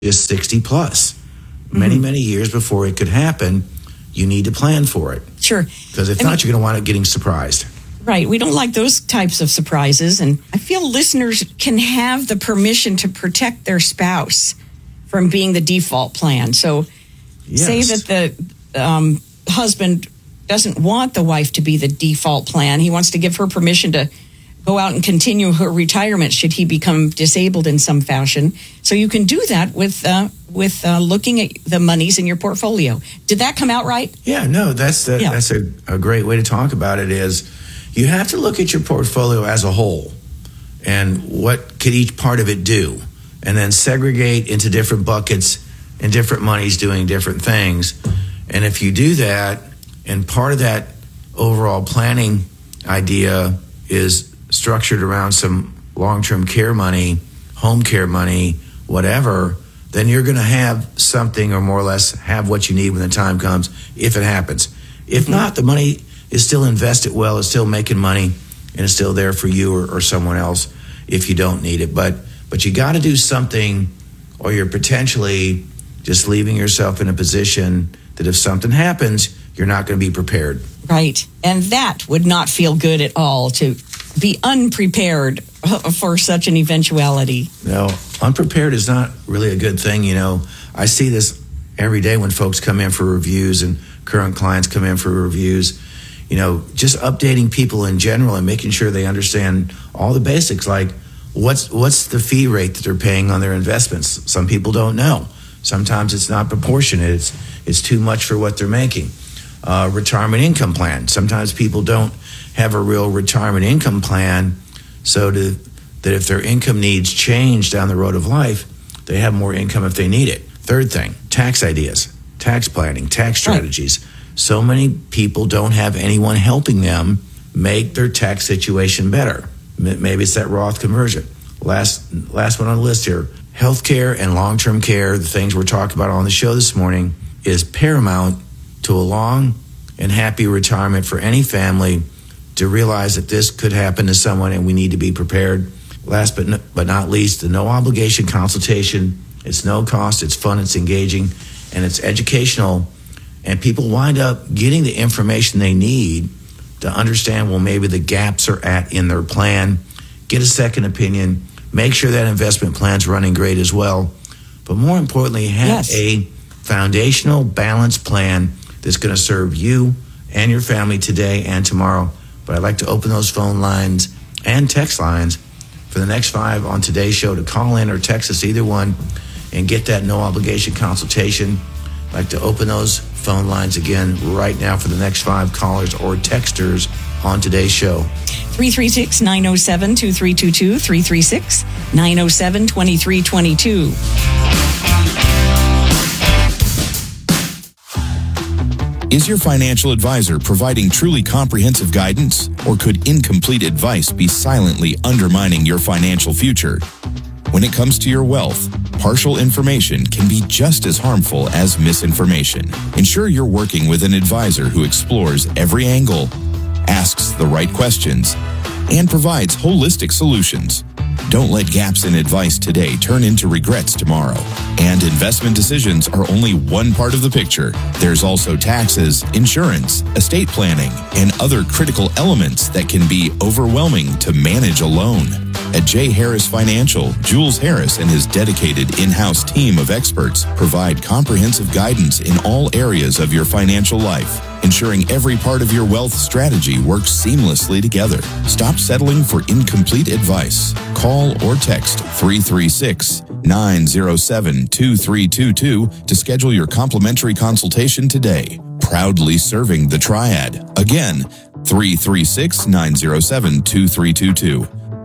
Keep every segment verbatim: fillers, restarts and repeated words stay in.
is sixty plus. Mm-hmm. Many, many years before it could happen, you need to plan for it. Sure. Because if I not, mean, you're going to wind up getting surprised. Right. We don't like those types of surprises. And I feel listeners can have the permission to protect their spouse from being the default plan. So Yes. say that the um, husband doesn't want the wife to be the default plan. He wants to give her permission to go out and continue her retirement should he become disabled in some fashion. So you can do that with uh, with uh, looking at the monies in your portfolio. Did that come out right? Yeah, no, that's the, Yeah. that's a, a great way to talk about it is you have to look at your portfolio as a whole and what could each part of it do, and then segregate into different buckets and different monies doing different things. And if you do that, and part of that overall planning idea is structured around some long-term care money, home care money, whatever, then you're going to have something or more or less have what you need when the time comes, if it happens. If not, the money is still invested well, it's still making money, and it's still there for you or, or someone else if you don't need it. But but you got to do something, or you're potentially just leaving yourself in a position that if something happens, you're not going to be prepared. Right. And that would not feel good at all, to be unprepared for such an eventuality. No, unprepared is not really a good thing. You know, I see this every day when folks come in for reviews and current clients come in for reviews. You know, just updating people in general and making sure they understand all the basics, like what's what's the fee rate that they're paying on their investments. Some people don't know. Sometimes it's not proportionate. It's it's too much for what they're making. Uh, retirement income plan. Sometimes people don't have a real retirement income plan, so to, that if their income needs change down the road of life, they have more income if they need it. Third thing, tax ideas, tax planning, tax strategies. Right. So many people don't have anyone helping them make their tax situation better. Maybe it's that Roth conversion. Last last one on the list here, healthcare and long-term care, the things we're talking about on the show this morning, is paramount to a long and happy retirement for any family, to realize that this could happen to someone and we need to be prepared. Last but, no, but not least, the no obligation consultation. It's no cost, it's fun, it's engaging, and it's educational. And people wind up getting the information they need to understand, well, maybe the gaps are at in their plan. Get a second opinion. Make sure that investment plan's running great as well. But more importantly, have yes. a foundational balanced plan that's going to serve you and your family today and tomorrow. But I'd like to open those phone lines and text lines for the next five on today's show to call in or text us, either one, and get that no obligation consultation. I'd like to open those phone lines again right now for the next five callers or texters on today's show. three three six, nine oh seven, two three two two, three three six, nine oh seven, two three two two. Is your financial advisor providing truly comprehensive guidance, or could incomplete advice be silently undermining your financial future? When it comes to your wealth, partial information can be just as harmful as misinformation. Ensure you're working with an advisor who explores every angle, asks the right questions, and provides holistic solutions. Don't let gaps in advice today turn into regrets tomorrow. And investment decisions are only one part of the picture. There's also taxes, insurance, estate planning, and other critical elements that can be overwhelming to manage alone. At J. Harris Financial, Jules Harris and his dedicated in-house team of experts provide comprehensive guidance in all areas of your financial life, ensuring every part of your wealth strategy works seamlessly together. Stop settling for incomplete advice. Call or text three three six, nine oh seven, two three two two to schedule your complimentary consultation today. Proudly serving the Triad. Again, three three six, nine oh seven, two three two two.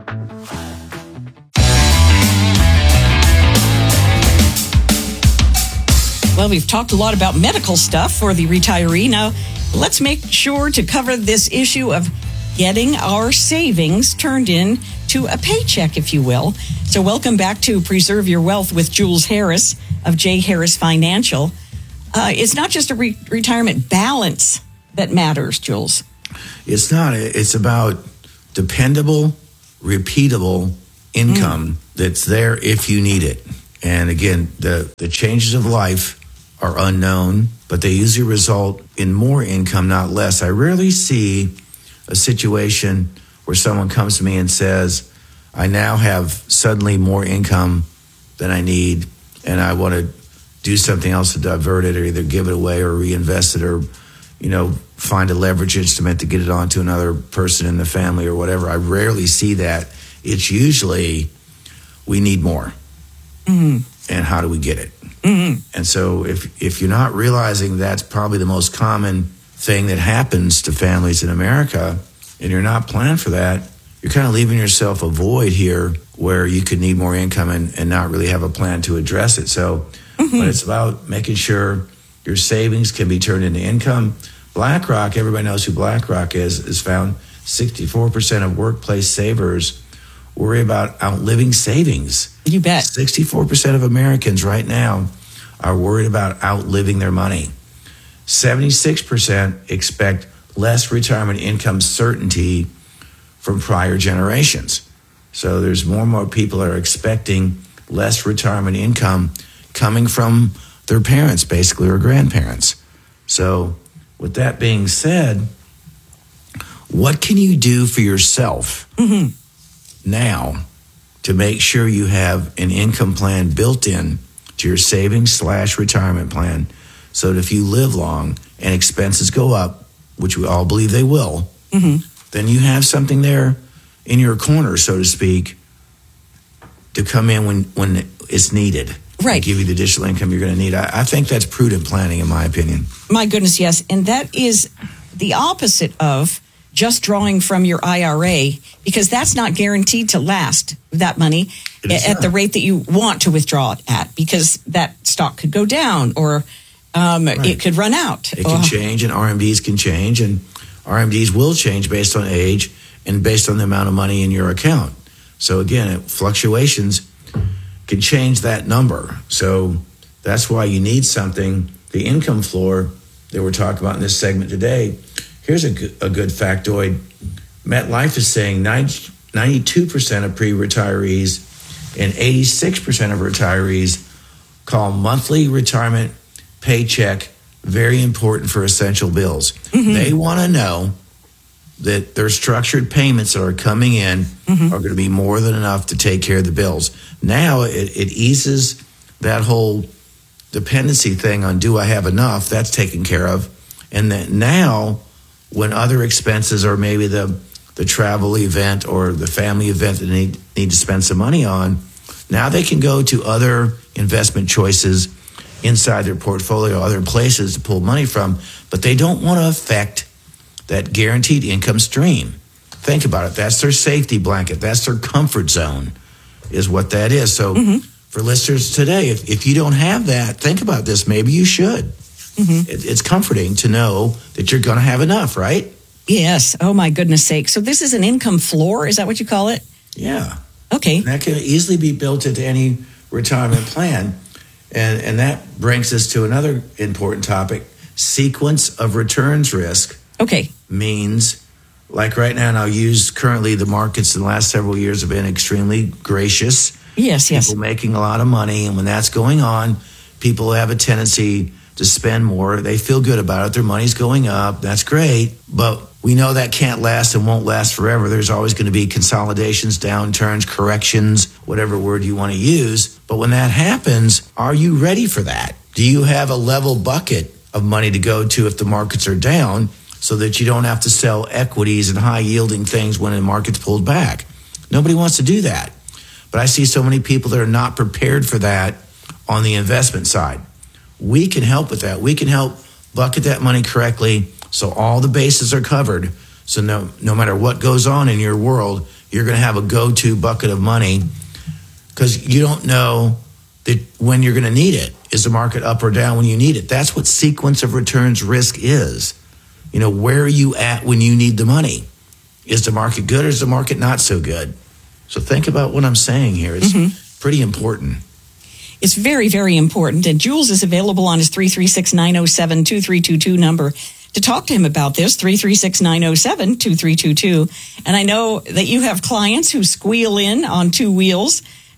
Well, we've talked a lot about medical stuff for the retiree. Now, let's make sure to cover this issue of getting our savings turned in to a paycheck, if you will. So welcome back to Preserve Your Wealth with Jules Harris of J. Harris Financial. Uh, it's not just a re- retirement balance that matters, Jules. It's not. It's about dependable, repeatable income mm. that's there if you need it. And again, the, the changes of life are unknown, but they usually result in more income, not less. I rarely see a situation where someone comes to me and says, I now have suddenly more income than I need, and I want to do something else to divert it, or either give it away or reinvest it, or, you know, find a leverage instrument to get it onto another person in the family or whatever. I rarely see that. It's usually, we need more. Mm-hmm. And how do we get it? Mm-hmm. And so if if you're not realizing that's probably the most common thing that happens to families in America, and you're not planning for that, you're kind of leaving yourself a void here where you could need more income and, and not really have a plan to address it. So, mm-hmm. but it's about making sure your savings can be turned into income. BlackRock, everybody knows who BlackRock is, is found sixty-four percent of workplace savers worry about outliving savings. You bet. sixty-four percent of Americans right now are worried about outliving their money. seventy-six percent expect less retirement income certainty from prior generations. So there's more and more people that are expecting less retirement income coming from their parents, basically, or grandparents. So with that being said, what can you do for yourself mm-hmm. now to make sure you have an income plan built in to your savings slash retirement plan, so that if you live long and expenses go up, which we all believe they will, mm-hmm. then you have something there in your corner, so to speak, to come in when, when it's needed. Right. Give you the additional income you're going to need. I, I think that's prudent planning, in my opinion. My goodness, yes. And that is the opposite of just drawing from your I R A, because that's not guaranteed to last, that money, at not. the rate that you want to withdraw it at, because that stock could go down, or um, right. it could run out. It can oh. change, and R M Ds can change, and R M Ds will change based on age and based on the amount of money in your account. So again, fluctuations can change that number. So that's why you need something. The income floor that we're talking about in this segment today, here's a good, a good factoid. MetLife is saying ninety, ninety-two percent of pre-retirees and eighty-six percent of retirees call monthly retirement paycheck very important for essential bills. Mm-hmm. They want to know that their structured payments that are coming in mm-hmm. are going to be more than enough to take care of the bills. Now it, it eases that whole dependency thing on, do I have enough? That's taken care of. And then now, when other expenses, or maybe the the travel event or the family event that they need, need to spend some money on, now they can go to other investment choices inside their portfolio, other places to pull money from, but they don't want to affect that guaranteed income stream. Think about it. That's their safety blanket. That's their comfort zone, is what that is. So mm-hmm. for listeners today, if, if you don't have that, think about this. Maybe you should. Mm-hmm. It, it's comforting to know that you're going to have enough, right? Yes. Oh, my goodness sake. So this is an income floor. Is that what you call it? Yeah. Okay. And that can easily be built into any retirement plan. And, and that brings us to another important topic. Sequence of returns risk. Okay. Means, like right now, and I'll use currently the markets in the last several years have been extremely gracious. Yes, yes. People making a lot of money. And when that's going on, people have a tendency to spend more. They feel good about it. Their money's going up. That's great. But we know that can't last and won't last forever. There's always going to be consolidations, downturns, corrections, whatever word you want to use. But when that happens, are you ready for that? Do you have a level bucket of money to go to if the markets are down, so that you don't have to sell equities and high yielding things when the market's pulled back? Nobody wants to do that. But I see so many people that are not prepared for that on the investment side. We can help with that. We can help bucket that money correctly so all the bases are covered. So no, no matter what goes on in your world, you're going to have a go-to bucket of money, because you don't know that when you're going to need it. Is the market up or down when you need it? That's what sequence of returns risk is. You know, where are you at when you need the money? Is the market good or is the market not so good? So think about what I'm saying here. It's mm-hmm. pretty important. It's very, very important. And Jules is available on his three three six, nine oh seven, two three two two number to talk to him about this, three three six, nine oh seven, two three two two. And I know that you have clients who squeal in on two wheels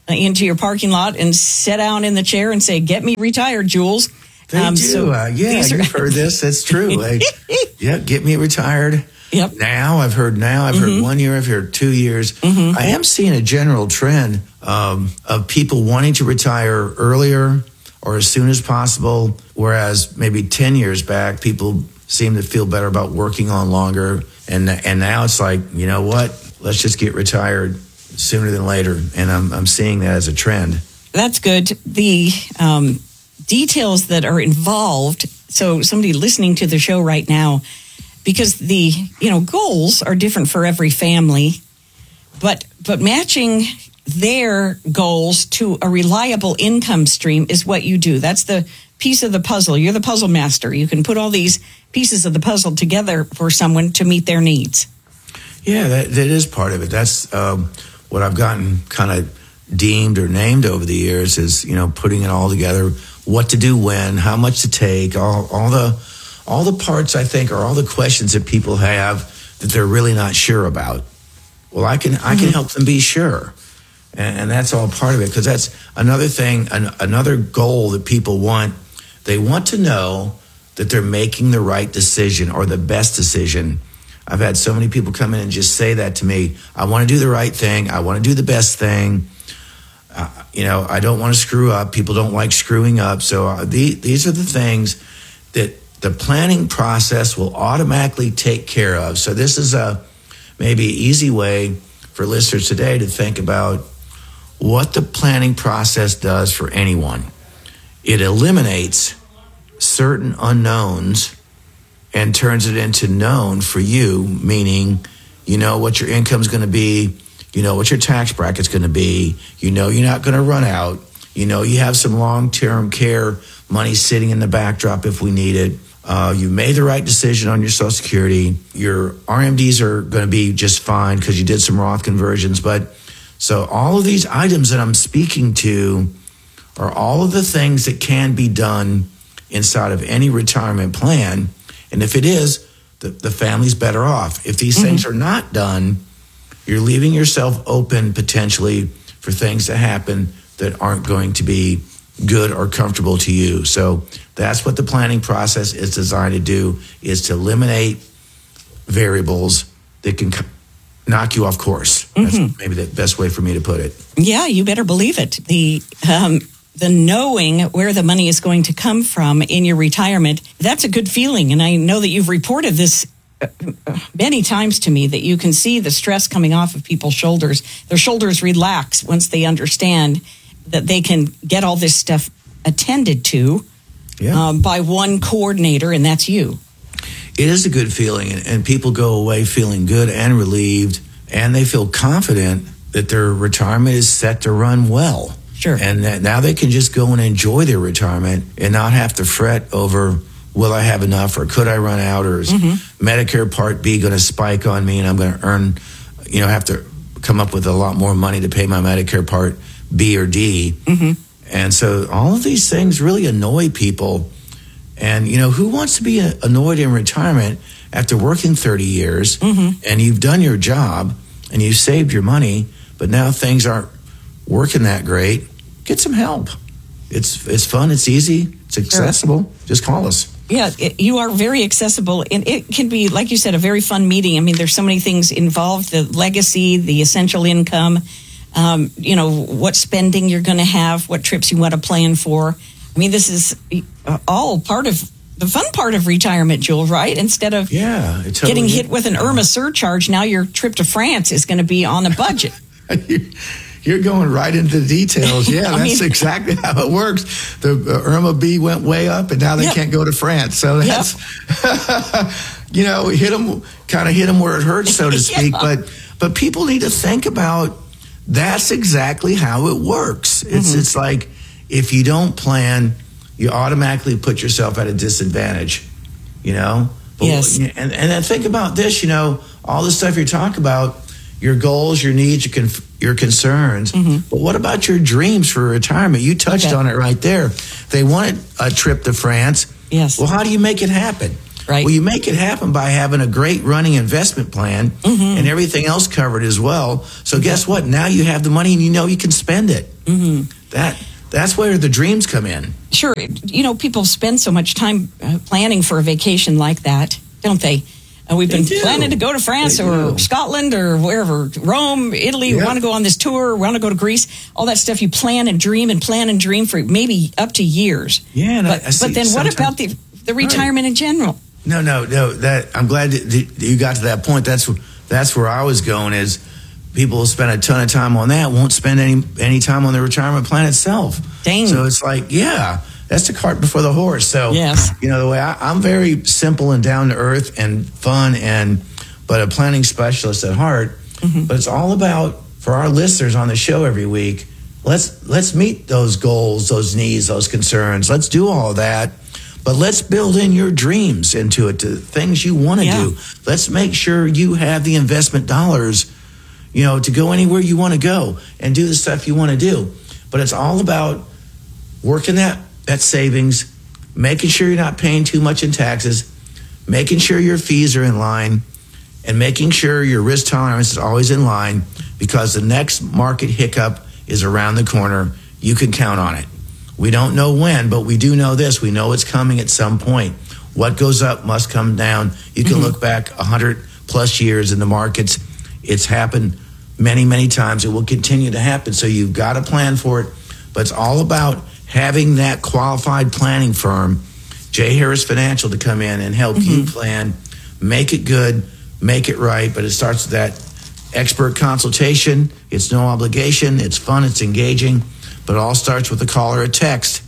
into your parking lot and sit down in the chair and say, "Get me retired, Jules." They Um, do. so uh, yeah, these are- you've heard this. That's true. Like, yeah, get me retired. Yep. Now, I've heard now. I've Mm-hmm. heard one year. I've heard two years. I am seeing a general trend um, of people wanting to retire earlier or as soon as possible, whereas maybe ten years back, people seem to feel better about working on longer. And and now it's like, you know what? Let's just get retired sooner than later. And I'm I'm seeing that as a trend. That's good. The um, details that are involved. So somebody listening to the show right now, because the you know goals are different for every family, but but matching their goals to a reliable income stream is what you do. That's the piece of the puzzle. You're the puzzle master. You can put all these pieces of the puzzle together for someone to meet their needs. Yeah, that, that is part of it. That's um, what I've gotten kind of deemed or named over the years is, you know, putting it all together, what to do when, how much to take, all, all the all the parts, I think, are all the questions that people have that they're really not sure about. Well, I can I can help them be sure. And, and that's all part of it, because that's another thing, an, another goal that people want. They want to know that they're making the right decision or the best decision. I've had so many people come in and just say that to me. I want to do the right thing. I want to do the best thing. Uh, you know, I don't want to screw up. People don't like screwing up. So uh, the, these are the things that the planning process will automatically take care of. So this is a maybe easy way for listeners today to think about what the planning process does for anyone. It eliminates certain unknowns and turns it into known for you, meaning you know what your income is going to be, you know what your tax bracket's going to be, you know you're not going to run out, you know you have some long-term care money sitting in the backdrop if we need it. Uh, you made the right decision on your Social Security. Your R M Ds are going to be just fine because you did some Roth conversions. But so all of these items that I'm speaking to are all of the things that can be done inside of any retirement plan. And if it is, the, the family's better off. If these mm-hmm. things are not done, you're leaving yourself open potentially for things to happen that aren't going to be good or comfortable to you. So that's what the planning process is designed to do, is to eliminate variables that can knock you off course. Mm-hmm. That's maybe the best way for me to put it. Yeah, you better believe it. The um, the knowing where the money is going to come from in your retirement, that's a good feeling. And I know that you've reported this many times to me, that you can see the stress coming off of people's shoulders. Their shoulders relax once they understand that they can get all this stuff attended to yeah. um, by one coordinator, and that's you. It is a good feeling, and, and people go away feeling good and relieved, and they feel confident that their retirement is set to run well. Sure. And that now they can just go and enjoy their retirement and not have to fret over, will I have enough, or could I run out, or is mm-hmm. Medicare Part B going to spike on me and I'm going to earn, you know, have to come up with a lot more money to pay my Medicare Part B or D. Mm-hmm. And so all of these things really annoy people. And, you know, who wants to be annoyed in retirement after working thirty years mm-hmm. and you've done your job and you've saved your money, but now things aren't working that great? Get some help. It's it's fun. It's easy. It's accessible. Sure. Just call us. Yeah, it, you are very accessible, and it can be, like you said, a very fun meeting. I mean, there's so many things involved: the legacy, the essential income, um, you know, what spending you're going to have, what trips you want to plan for. I mean, this is all part of the fun part of retirement, Jewel, right? Instead of yeah, it totally getting hit with an IRMA surcharge, now your trip to France is going to be on the budget. You're going right into the details. Yeah, that's mean, exactly how it works. The uh, IRMA B went way up, and now they yep. can't go to France. So that's, yep. you know, hit them, kind of hit them where it hurts, so to speak. yeah. But but people need to think about that's exactly how it works. It's mm-hmm. it's like if you don't plan, you automatically put yourself at a disadvantage. You know. But, yes. And and then think about this. You know, all the stuff you're talking about. Your goals, your needs, your, conf- your concerns. Mm-hmm. But what about your dreams for retirement? You touched okay. on it right there. They wanted a trip to France. Yes. Well, how do you make it happen? Right. Well, you make it happen by having a great running investment plan mm-hmm. and everything else covered as well. So guess what? Now you have the money and you know you can spend it. Mm-hmm. That That's where the dreams come in. Sure. You know, people spend so much time uh, planning for a vacation like that, don't they? Uh, we've been planning to go to France they or do. Scotland or wherever, Rome, Italy. Yep. We want to go on this tour. We want to go to Greece. All that stuff you plan and dream and plan and dream for maybe up to years. Yeah, and but, I, I see but then what about the the retirement right. in general? No, no, no. That I'm glad that that you got to that point. That's that's where I was going. Is people will spend a ton of time on that, won't spend any any time on the retirement plan itself. Dang. So it's like, yeah. That's the cart before the horse. So, yes. you know, the way I, I'm very simple and down to earth and fun, and but a planning specialist at heart. Mm-hmm. But it's all about, for our listeners on the show every week, let's let's meet those goals, those needs, those concerns. Let's do all of that. But let's build in your dreams into it, to things you want to yeah. do. Let's make sure you have the investment dollars, you know, to go anywhere you want to go and do the stuff you want to do. But it's all about working that that savings, making sure you're not paying too much in taxes, making sure your fees are in line, and making sure your risk tolerance is always in line, because the next market hiccup is around the corner. You can count on it. We don't know when, but we do know this. We know it's coming at some point. What goes up must come down. You can mm-hmm. look back one hundred plus years in the markets. It's happened many, many times. It will continue to happen. So you've got to plan for it. But it's all about having that qualified planning firm, J. Harris Financial, to come in and help mm-hmm. you plan, make it good, make it right. But it starts with that expert consultation. It's no obligation. It's fun. It's engaging. But it all starts with a call or a text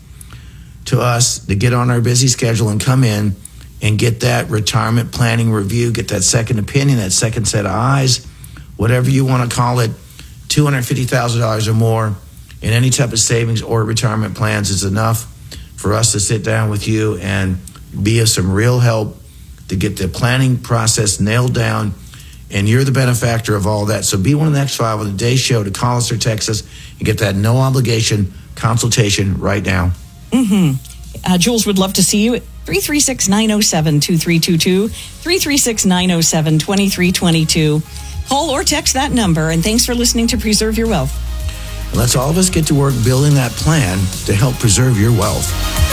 to us to get on our busy schedule and come in and get that retirement planning review, get that second opinion, that second set of eyes, whatever you want to call it. two hundred fifty thousand dollars or more in any type of savings or retirement plans is enough for us to sit down with you and be of some real help to get the planning process nailed down. And you're the benefactor of all that. So be one of the next five on the day show to call us or text us and get that no obligation consultation right now. Mm-hmm. Uh, Jules would love to see you at three three six, nine oh seven, two three two two, three three six, nine oh seven, two three two two. Call or text that number. And thanks for listening to Preserve Your Wealth. Let's all of us get to work building that plan to help preserve your wealth.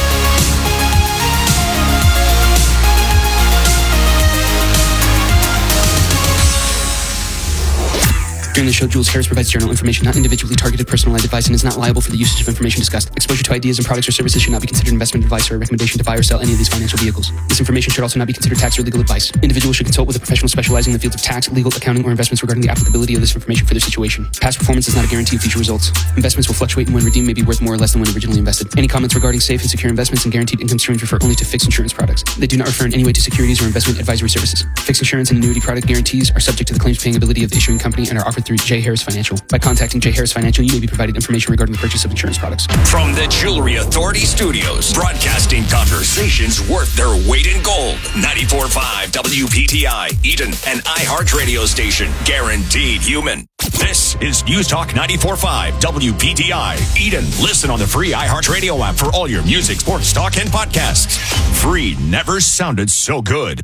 During the show, Jules Harris provides general information, not individually targeted personalized advice, and is not liable for the usage of information discussed. Exposure to ideas and products or services should not be considered investment advice or a recommendation to buy or sell any of these financial vehicles. This information should also not be considered tax or legal advice. Individuals should consult with a professional specializing in the fields of tax, legal, accounting, or investments regarding the applicability of this information for their situation. Past performance is not a guarantee of future results. Investments will fluctuate, and when redeemed may be worth more or less than when originally invested. Any comments regarding safe and secure investments and guaranteed income streams refer only to fixed insurance products. They do not refer in any way to securities or investment advisory services. Fixed insurance and annuity product guarantees are subject to the claims paying ability of the issuing company and are offered through J. Harris Financial. By contacting J. Harris Financial, you may be provided information regarding the purchase of insurance products. From the Jewelry Authority Studios, broadcasting conversations worth their weight in gold. ninety-four point five W P T I, Eden, an iHeart radio station, guaranteed human. This is News Talk ninety-four point five W P T I, Eden. Listen on the free iHeart radio app for all your music, sports, talk, and podcasts. Free never sounded so good.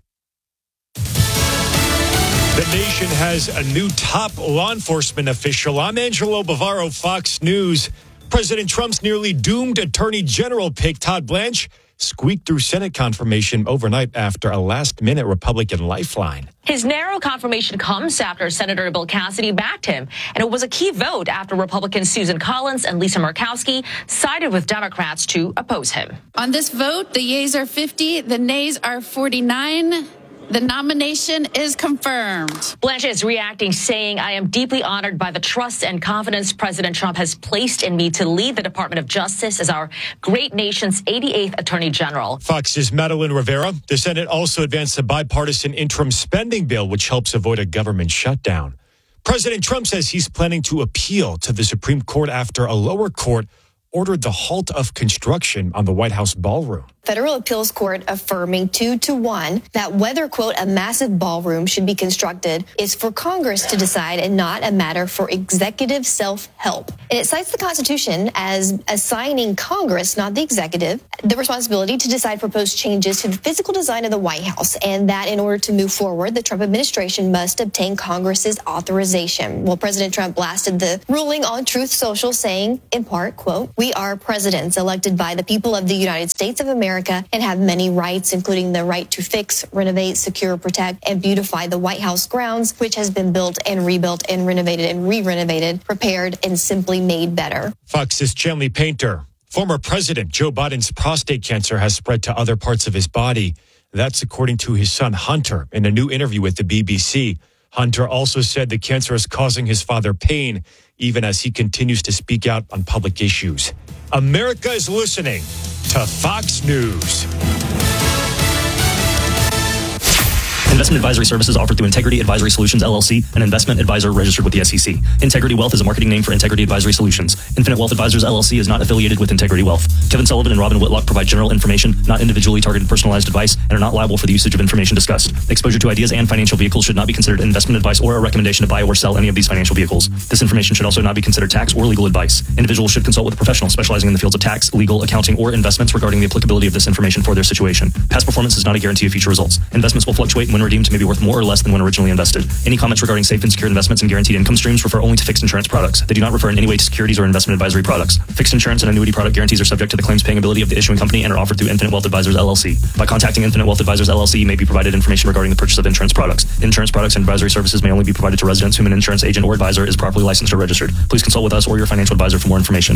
The nation has a new top law enforcement official. I'm Angelo Bavaro, Fox News. President Trump's nearly doomed Attorney General pick, Todd Blanche, squeaked through Senate confirmation overnight after a last-minute Republican lifeline. His narrow confirmation comes after Senator Bill Cassidy backed him, and it was a key vote after Republicans Susan Collins and Lisa Murkowski sided with Democrats to oppose him. On this vote, the yeas are fifty, the nays are forty-nine. The nomination is confirmed. Blanche is reacting, saying, I am deeply honored by the trust and confidence President Trump has placed in me to lead the Department of Justice as our great nation's eighty-eighth Attorney General. Fox's Madeline Rivera. The Senate also advanced a bipartisan interim spending bill, which helps avoid a government shutdown. President Trump says he's planning to appeal to the Supreme Court after a lower court ordered the halt of construction on the White House ballroom. Federal Appeals Court affirming two to one that whether, quote, a massive ballroom should be constructed is for Congress to decide and not a matter for executive self-help. And it cites the Constitution as assigning Congress, not the executive, the responsibility to decide proposed changes to the physical design of the White House, and that in order to move forward, the Trump administration must obtain Congress's authorization. Well, President Trump blasted the ruling on Truth Social, saying, in part, quote, we are presidents elected by the people of the United States of America and have many rights, including the right to fix, renovate, secure, protect, and beautify the White House grounds, which has been built and rebuilt and renovated and re-renovated, prepared, and simply made better. Fox's Chanley Painter. Former President Joe Biden's prostate cancer has spread to other parts of his body. That's according to his son Hunter in a new interview with the B B C. Hunter also said the cancer is causing his father pain, even as he continues to speak out on public issues. America is listening to Fox News. Investment advisory services offered through Integrity Advisory Solutions, L L C, an investment advisor registered with the S E C. Integrity Wealth is a marketing name for Integrity Advisory Solutions. Infinite Wealth Advisors, L L C is not affiliated with Integrity Wealth. Kevin Sullivan and Robin Whitlock provide general information, not individually targeted personalized advice, and are not liable for the usage of information discussed. Exposure to ideas and financial vehicles should not be considered investment advice or a recommendation to buy or sell any of these financial vehicles. This information should also not be considered tax or legal advice. Individuals should consult with a professional specializing in the fields of tax, legal, accounting, or investments regarding the applicability of this information for their situation. Past performance is not a guarantee of future results. Investments will fluctuate and when redeemed may be worth more or less than when originally invested. Any comments regarding safe and secure investments and guaranteed income streams refer only to fixed insurance products. They do not refer in any way to securities or investment advisory products. Fixed insurance and annuity product guarantees are subject to the claims paying ability of the issuing company and are offered through Infinite Wealth Advisors, L L C. By contacting Infinite Wealth Advisors, L L C, you may be provided information regarding the purchase of insurance products. Insurance products and advisory services may only be provided to residents whom an insurance agent or advisor is properly licensed or registered. Please consult with us or your financial advisor for more information.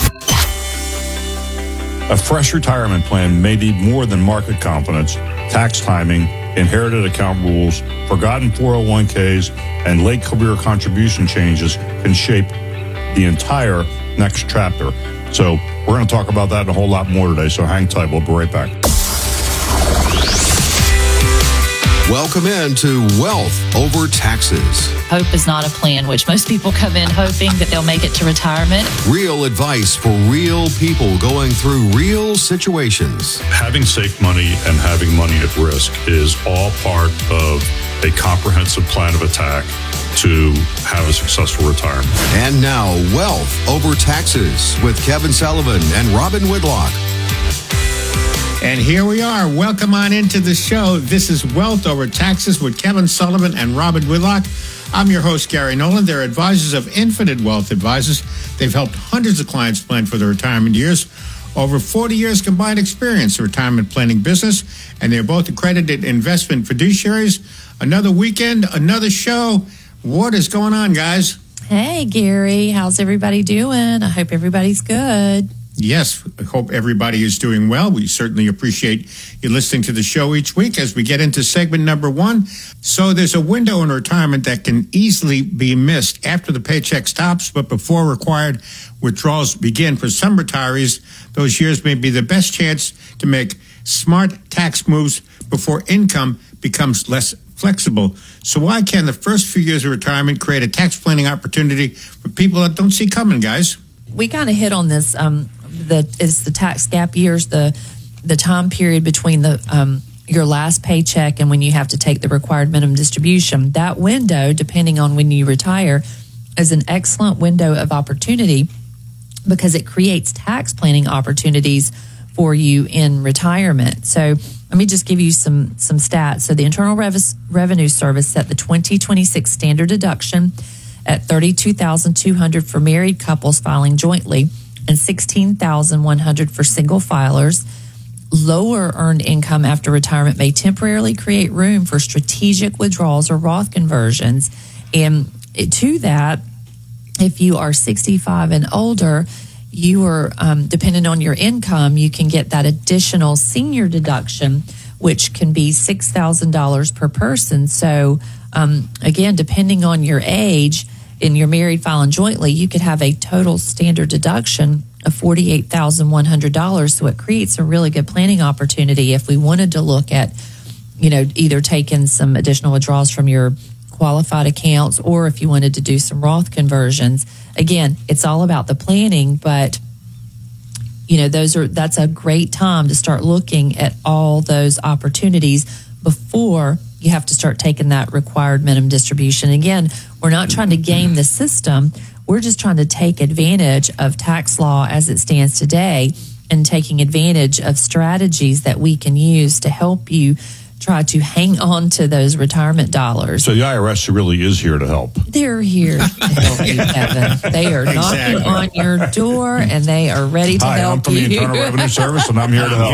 A fresh retirement plan may need more than market confidence, tax timing, inherited account rules, forgotten four oh one k's, and late career contribution changes can shape the entire next chapter. So we're going to talk about that and a whole lot more today, so hang tight. We'll be right back. Welcome into Wealth Over Taxes. Hope is not a plan, which most people come in hoping that they'll make it to retirement. Real advice for real people going through real situations. Having safe money and having money at risk is all part of a comprehensive plan of attack to have a successful retirement. And now, Wealth Over Taxes with Kevin Sullivan and Robin Whitlock. And here we are. Welcome on into the show. This is Wealth Over Taxes with Kevin Sullivan and Robin Whitlock. I'm your host, Gary Nolan. They're advisors of Infinite Wealth Advisors. They've helped hundreds of clients plan for their retirement years. Over forty years combined experience in retirement planning business, and they're both accredited investment fiduciaries. Another weekend, another show. What is going on, guys? Hey, Gary. How's everybody doing? I hope everybody's good. Yes, I hope everybody is doing well. We certainly appreciate you listening to the show each week as we get into segment number one. So there's a window in retirement that can easily be missed after the paycheck stops, but before required withdrawals begin. For some retirees, those years may be the best chance to make smart tax moves before income becomes less flexible. So why can the first few years of retirement create a tax planning opportunity for people that don't see coming, guys? We kind of hit on this. Um, the is the tax gap years, the the time period between the um, your last paycheck and when you have to take the required minimum distribution. That window, depending on when you retire, is an excellent window of opportunity because it creates tax planning opportunities for you in retirement. So let me just give you some some stats. So the Internal Rev- Revenue Service set the twenty twenty-six standard deduction at thirty-two thousand two hundred dollars for married couples filing jointly and sixteen thousand one hundred dollars for single filers. Lower earned income after retirement may temporarily create room for strategic withdrawals or Roth conversions. And to that, if you are sixty-five and older, you are, um, depending on your income, you can get that additional senior deduction, which can be six thousand dollars per person. So, um, again, depending on your age, and you're married filing jointly, you could have a total standard deduction of forty-eight thousand one hundred dollars. So it creates a really good planning opportunity if we wanted to look at, you know, either taking some additional withdrawals from your qualified accounts or if you wanted to do some Roth conversions. Again, it's all about the planning, but you know, those are that's a great time to start looking at all those opportunities before you have to start taking that required minimum distribution. Again, we're not trying to game the system. We're just trying to take advantage of tax law as it stands today and taking advantage of strategies that we can use to help you try to hang on to those retirement dollars. So the I R S really is here to help. They're here to help you, Kevin. They are knocking Exactly. on your door and they are ready to Hi, help I'm from you. the Internal Revenue Service, and I'm here to help.